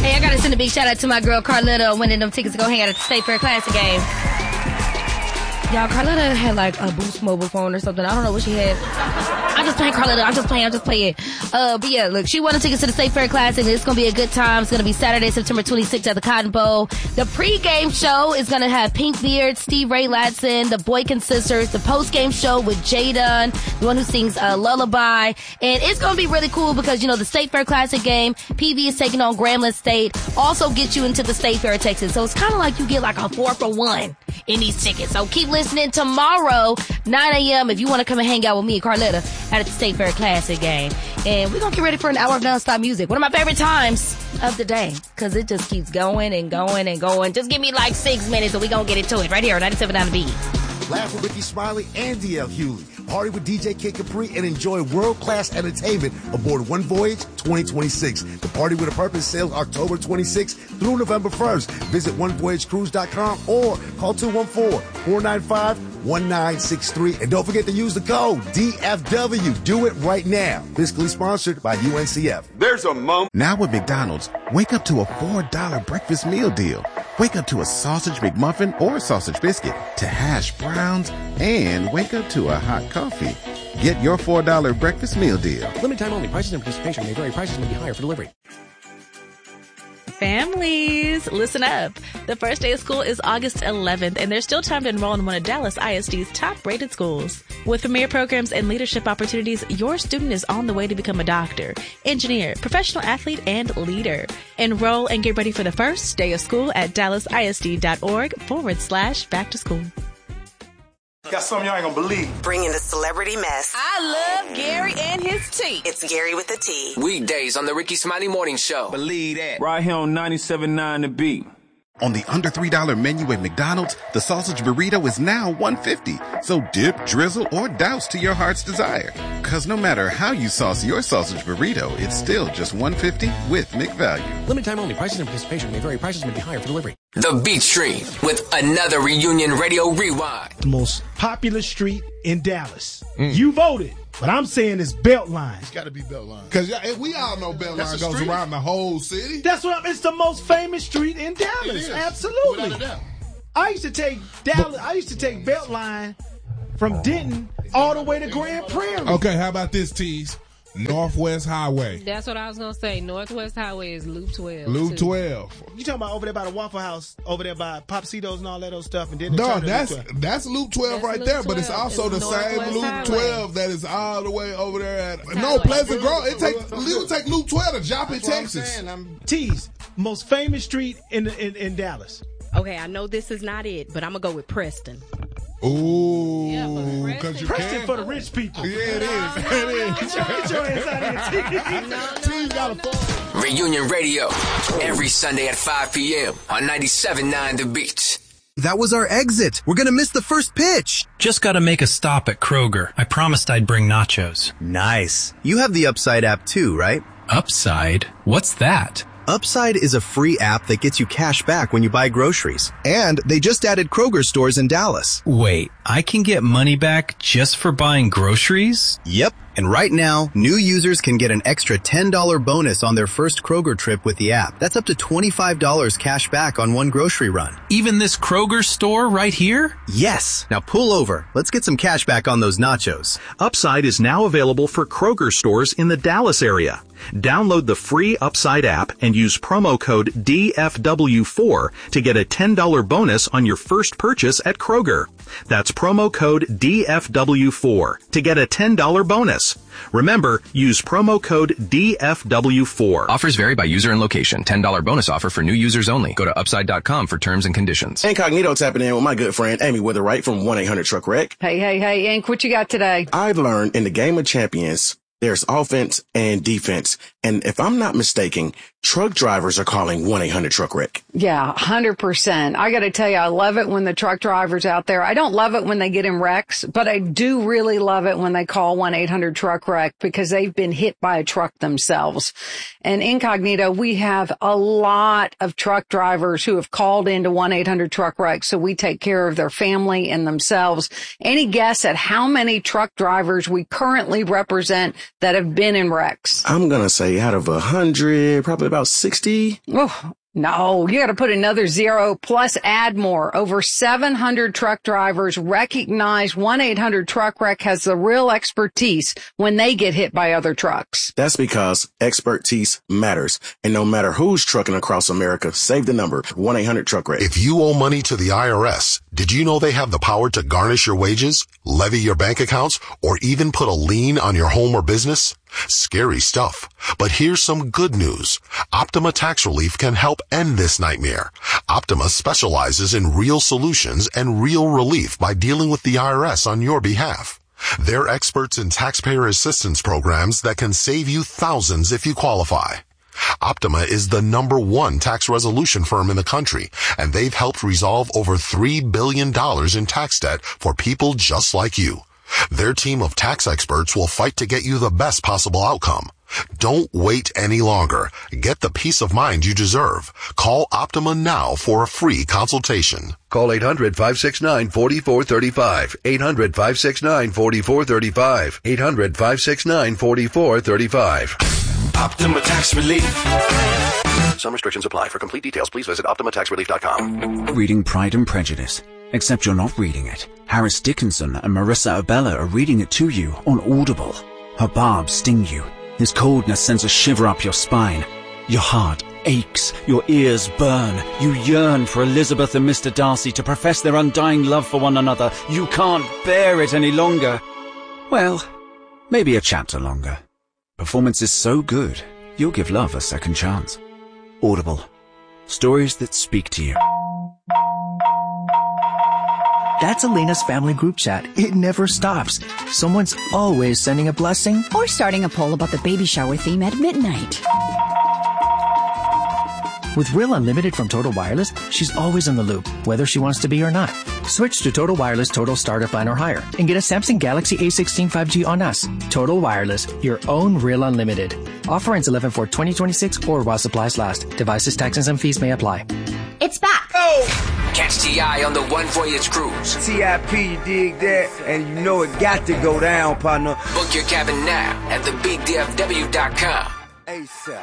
Hey, I gotta send a big shout out to my girl Carletta winning them tickets to go hang out at the State Fair Classic game. Y'all, Carletta had like a Boost mobile phone or something. I don't know what she had. I'm just playing, Carletta. I'm just playing. But yeah, look, she won the tickets to the State Fair Classic. It's going to be a good time. It's going to be Saturday, September 26th at the Cotton Bowl. The pregame show is going to have Pink Beard, Steve Ray Latson, the Boykin Sisters, the postgame show with Jay Dunn, the one who sings Lullaby. And it's going to be really cool because, you know, the State Fair Classic game, PV is taking on Grambling State, also get you into the State Fair of Texas. So it's kind of like you get like a 4-for-1 in these tickets. So keep listening tomorrow, 9 a.m. if you want to come and hang out with me and Carletta at the State Fair Classic game. And we're going to get ready for an hour of nonstop music. One of my favorite times of the day because it just keeps going and going and going. Just give me like 6 minutes and we're going to get into it right here on 97.9 The Beat. Laugh with Ricky Smiley and DL Hewley. Party with DJ Kid Capri and enjoy world-class entertainment aboard One Voyage 2026. The Party with a Purpose sails October 26th through November 1st. Visit onevoyagecruise.com or call 214-495-1963. And don't forget to use the code DFW. Do it right now. Fiscally sponsored by UNCF. There's a moment. Now with McDonald's, wake up to a $4 breakfast meal deal. Wake up to a sausage McMuffin or sausage biscuit, to hash browns, and wake up to a hot coffee. Get your $4 breakfast meal deal. Limited time only. Prices and participation may vary. Prices may be higher for delivery. Families, listen up. The first day of school is August 11th, and there's still time to enroll in one of Dallas ISD's top-rated schools. With premier programs and leadership opportunities, your student is on the way to become a doctor, engineer, professional athlete, and leader. Enroll and get ready for the first day of school at dallasisd.org/back to school. Got something y'all ain't gonna believe. Bringing the celebrity mess. I love Gary and his tea. It's Gary with the Tea. Weekdays on the Ricky Smiley Morning Show. Believe that. Right here on 97.9 The Beat. On the under $3 menu at McDonald's, the sausage burrito is now $1.50. So dip, drizzle, or douse to your heart's desire. Cause no matter how you sauce your sausage burrito, it's still just $1.50 with McValue. Limited time only. Prices and participation may vary. Prices may be higher for delivery. The Beat Street with another Reunion Radio Rewind. The most popular street in Dallas. You voted. But I'm saying it's Beltline. It's got to be Beltline. Because we all know Beltline goes around the whole city. That's what it's the most famous street in Dallas. Absolutely. Without a doubt. I used to take Beltline from Denton all the way to Grand Prairie. Okay, how about this, Tease? Northwest Highway. That's what I was going to say. Northwest Highway is Loop 12. Loop 12. You talking about over there by the Waffle House, over there by Popsitos and all that other stuff, and then no, that's Loop 12 right Loop there, 12. but it's also the same Loop Highway. 12 that is all the way over there at Pleasant Grove. It would take Loop 12 to Joplin, Texas. Tease, most famous street in Dallas. Okay, I know this is not it, but I'm going to go with Preston. Ooh, yeah, Preston for the rich people. Yeah, it is. Get your ass out of here. Team got a phone. Reunion Radio, every Sunday at 5 p.m. on 97.9 The Beat. That was our exit. We're gonna miss the first pitch. Just gotta make a stop at Kroger. I promised I'd bring nachos. Nice. You have the Upside app too, right? Upside? What's that? Upside is a free app that gets you cash back when you buy groceries. And they just added Kroger stores in Dallas. Wait, I can get money back just for buying groceries? Yep. And right now, new users can get an extra $10 bonus on their first Kroger trip with the app. That's up to $25 cash back on one grocery run. Even this Kroger store right here? Yes. Now pull over. Let's get some cash back on those nachos. Upside is now available for Kroger stores in the Dallas area. Download the free Upside app and use promo code DFW4 to get a $10 bonus on your first purchase at Kroger. That's promo code DFW4 to get a $10 bonus. Remember, use promo code DFW4. Offers vary by user and location. $10 bonus offer for new users only. Go to upside.com for terms and conditions. Incognito tapping in with my good friend Amy Witherwright from 1-800-TRUCK-WRECK. Hey, Ink, what you got today? I've learned in the game of champions, there's offense and defense. And if I'm not mistaken, truck drivers are calling 1-800-TRUCK-WRECK. Yeah, 100%. I got to tell you, I love it when the truck drivers out there, I don't love it when they get in wrecks, but I do really love it when they call 1-800-TRUCK-WRECK because they've been hit by a truck themselves. And Incognito, we have a lot of truck drivers who have called into 1-800-TRUCK-WRECK, so we take care of their family and themselves. Any guess at how many truck drivers we currently represent that have been in wrecks? I'm going to say out of 100, probably about 60. Oh, no, you got to put another 0 plus add more. Over 700 truck drivers recognize 1-800-TRUCK-WRECK has the real expertise when they get hit by other trucks. That's because expertise matters. And no matter who's trucking across America, save the number 1-800-TRUCK-WRECK. If you owe money to the IRS, did you know they have the power to garnish your wages, levy your bank accounts, or even put a lien on your home or business? Scary stuff. But here's some good news. Optima Tax Relief can help end this nightmare. Optima specializes in real solutions and real relief by dealing with the IRS on your behalf. They're experts in taxpayer assistance programs that can save you thousands if you qualify. Optima is the #1 tax resolution firm in the country, and they've helped resolve over $3 billion in tax debt for people just like you. Their team of tax experts will fight to get you the best possible outcome. Don't wait any longer. Get the peace of mind you deserve. Call Optima now for a free consultation. Call 800-569-4435. 800-569-4435. 800-569-4435. Optima Tax Relief. Some restrictions apply. For complete details, please visit OptimaTaxRelief.com. Reading Pride and Prejudice. Except you're not reading it. Harris Dickinson and Marissa Abella are reading it to you on Audible. Her barbs sting you. His coldness sends a shiver up your spine. Your heart aches. Your ears burn. You yearn for Elizabeth and Mr. Darcy to profess their undying love for one another. You can't bear it any longer. Well, maybe a chapter longer. Performance is so good, you'll give love a second chance. Audible. Stories that speak to you. That's Elena's family group chat. It never stops. Someone's always sending a blessing or starting a poll about the baby shower theme at midnight. With Real Unlimited from Total Wireless, she's always in the loop, whether she wants to be or not. Switch to Total Wireless Total Starter Plan or higher and get a Samsung Galaxy A16 5G on us. Total Wireless, your own Real Unlimited. Offer ends 11/4/2026 or while supplies last. Devices, taxes, and fees may apply. It's back. Oh! Catch T.I. on the One Voyage cruise. T.I.P., you dig that? And you know it got to go down, partner. Book your cabin now at thebigdfw.com. ASAP.